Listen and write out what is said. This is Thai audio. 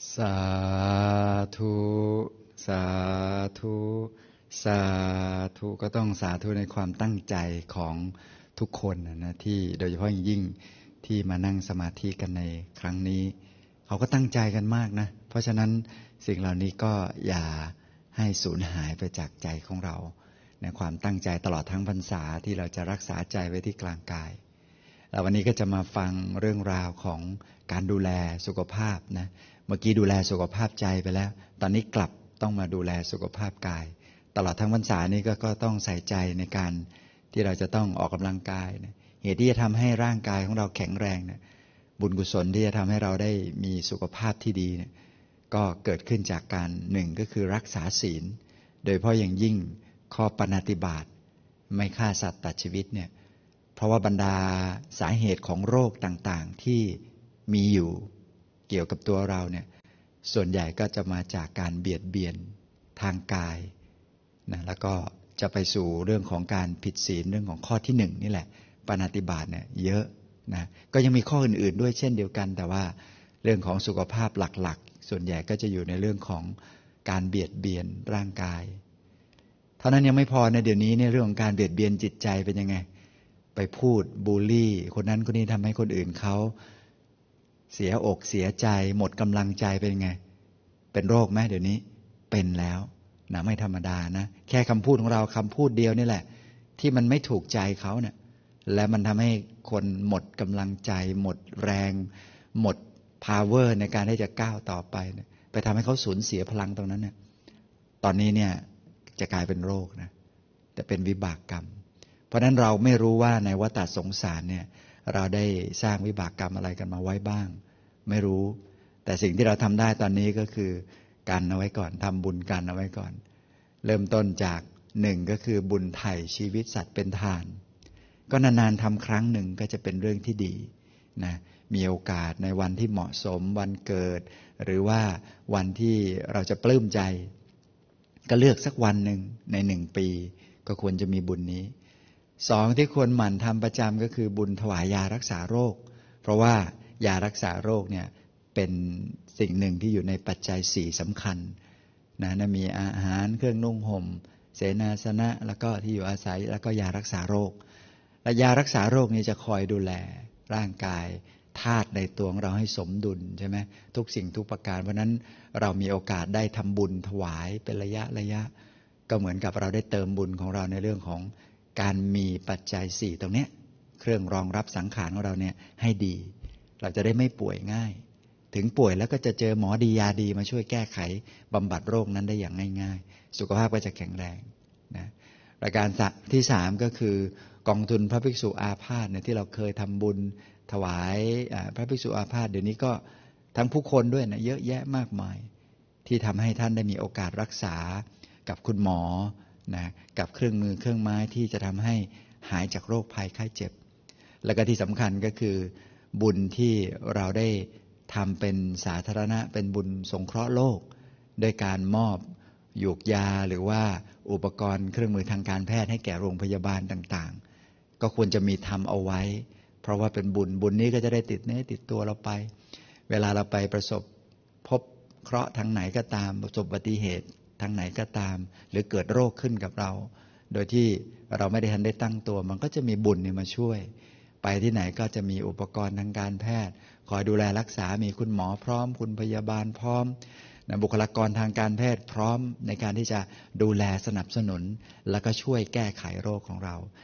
สาธุสาธุสาธุก็ต้องสาธุในความตั้งใจของทุกคนนะที่โดยเฉพาะอย่างยิ่งที่มานั่งสมาธิกันในครั้งนี้เขาก็ตั้งใจกันมากนะเพราะฉะนั้นสิ่งเหล่านี้ก็อย่าให้สูญหายไปจากใจของเราในความตั้งใจตลอดทั้งพรรษาที่เราจะรักษาใจไว้ที่กลางกายแล้ววันนี้ก็จะมาฟังเรื่องราวของการดูแลสุขภาพนะเมื่อกี้ดูแลสุขภาพใจไปแล้วตอนนี้กลับต้องมาดูแลสุขภาพกายตลอดทั้งพรรษานี้ก็ต้องใส่ใจในการที่เราจะต้องออกกำลังกายนะเหตุที่จะทำให้ร่างกายของเราแข็งแรงนะบุญกุศลที่จะทำให้เราได้มีสุขภาพที่ดีนะก็เกิดขึ้นจากการหนึ่งก็คือรักษาศีลโดยเฉพาะอย่างยิ่งข้อปาณาติบาตไม่ฆ่าสัตว์ตัดชีวิตเนี่ยเพราะว่าบรรดาสาเหตุของโรคต่างๆที่มีอยู่เกี่ยวกับตัวเราเนี่ยส่วนใหญ่ก็จะมาจากการเบียดเบียนทางกายนะแล้วก็จะไปสู่เรื่องของการผิดศีลเรื่องของข้อที่หนึ่งนี่แหละปาณาติบาตเนี่ยเยอะนะก็ยังมีข้ออื่นๆด้วยเช่นเดียวกันแต่ว่าเรื่องของสุขภาพหลักๆส่วนใหญ่ก็จะอยู่ในเรื่องของการเบียดเบียนร่างกายเท่านั้นยังไม่พอในเดี๋ยวนี้เนี่ยเรื่องของการเบียดเบียนจิตใจเป็นยังไงไปพูดบูลลี่คนนั้นคนนี้ทำให้คนอื่นเขาเสียอกเสียใจหมดกำลังใจเป็นไงเป็นโรคไหมเดี๋ยวนี้เป็นแล้วนะไม่ธรรมดานะแค่คำพูดของเราคำพูดเดียวนี่แหละที่มันไม่ถูกใจเขาเนี่ยและมันทำให้คนหมดกำลังใจหมดแรงหมด power ในการที่จะก้าวต่อไปเนี่ยไปทำให้เขาสูญเสียพลังตรงนั้นเนี่ยตอนนี้เนี่ยจะกลายเป็นโรคนะแต่เป็นวิบากกรรมเพราะนั้นเราไม่รู้ว่าในวัฏสงสารเนี่ยเราได้สร้างวิบากกรรมอะไรกันมาไว้บ้างไม่รู้แต่สิ่งที่เราทำได้ตอนนี้ก็คือกันเอาไว้ก่อนทำบุญกันเอาไว้ก่อนเริ่มต้นจากหนึ่งก็คือบุญไถ่ชีวิตสัตว์เป็นทานก็นานๆทำครั้งหนึ่งก็จะเป็นเรื่องที่ดีนะมีโอกาสในวันที่เหมาะสมวันเกิดหรือว่าวันที่เราจะปลื้มใจก็เลือกสักวันหนึ่งใน1 ปีก็ควรจะมีบุญนี้สองที่ควรหมั่นทำประจำก็คือบุญถวายยารักษาโรคเพราะว่ายารักษาโรคเนี่ยเป็นสิ่งหนึ่งที่อยู่ในปัจจัย4สำคัญนะมีอาหารเครื่องนุ่งห่มเสนาสนะแล้วก็ที่อยู่อาศัยแล้วก็ยารักษาโรคและยารักษาโรคนี้จะคอยดูแลร่างกายธาตุในตัวของเราให้สมดุลใช่ไหมทุกสิ่งทุกประการเพราะนั้นเรามีโอกาสได้ทำบุญถวายเป็นระยะก็เหมือนกับเราได้เติมบุญของเราในเรื่องของการมีปัจจัย4ตรงนี้เครื่องรองรับสังขารของเราเนี่ยให้ดีเราจะได้ไม่ป่วยง่ายถึงป่วยแล้วก็จะเจอหมอดียาดีมาช่วยแก้ไขบำบัดโรคนั้นได้อย่างง่ายๆสุขภาพก็จะแข็งแรงนะประการที่3ก็คือกองทุนพระภิกษุอาพาธเนี่ยที่เราเคยทำบุญถวายพระภิกษุอาพาธเดี๋ยวนี้ก็ทั้งผู้คนด้วยนะเยอะแยะมากมายที่ทำให้ท่านได้มีโอกาสรักษากับคุณหมอนะกับเครื่องมือเครื่องไม้ที่จะทำให้หายจากโรคภัยไข้เจ็บแล้วก็ที่สำคัญก็คือบุญที่เราได้ทำเป็นสาธารณะเป็นบุญสงเคราะห์โลกโดยการมอบหยูกยาหรือว่าอุปกรณ์เครื่องมือทางการแพทย์ให้แก่โรงพยาบาลต่างๆก็ควรจะมีทำเอาไว้เพราะว่าเป็นบุญนี้ก็จะได้ติดเนื้อติดตัวเราไปเวลาเราไปประสบพบเคราะห์ทางไหนก็ตามประสบอุบัติเหตุทางไหนก็ตามหรือเกิดโรคขึ้นกับเราโดยที่เราไม่ได้ทันได้ตั้งตัวมันก็จะมีบุญมาช่วยไปที่ไหนก็จะมีอุปกรณ์ทางการแพทย์คอยดูแลรักษามีคุณหมอพร้อมคุณพยาบาลพร้อมบุคลากรทางการแพทย์พร้อมในการที่จะดูแลสนับสนุนแล้วก็ช่วยแก้ไขโรคของเรา